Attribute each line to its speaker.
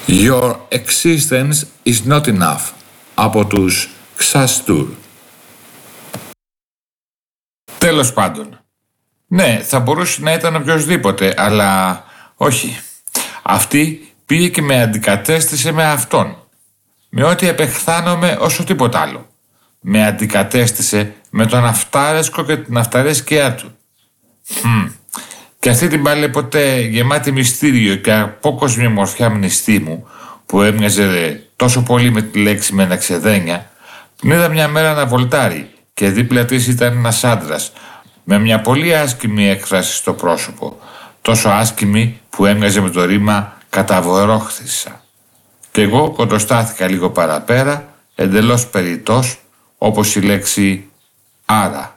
Speaker 1: Your existence is not enough από τους Xastur.
Speaker 2: Τέλος πάντων. Ναι, θα μπορούσε να ήταν οποιοσδήποτε, αλλά όχι. Αυτή πήγε και με αντικατέστησε με αυτόν. Με ό,τι επεχθάνομαι όσο τίποτα άλλο. Με αντικατέστησε με τον αυτάρεσκο και την αυταρέσκειά του. Και αυτή την πάλι ποτέ γεμάτη μυστήριο και απόκοσμη μορφιά μνηστή μου, που έμοιαζε τόσο πολύ με τη λέξη με ένα ξεδένια, την είδα μια μέρα να βολτάρει και δίπλα της ήταν ένας άντρας με μια πολύ άσκημη έκφραση στο πρόσωπο, τόσο άσκημη που έμοιαζε με το ρήμα «καταβορόχθησα». Κι εγώ κοντοστάθηκα λίγο παραπέρα, εντελώς περιττός, όπως η λέξη «άρα».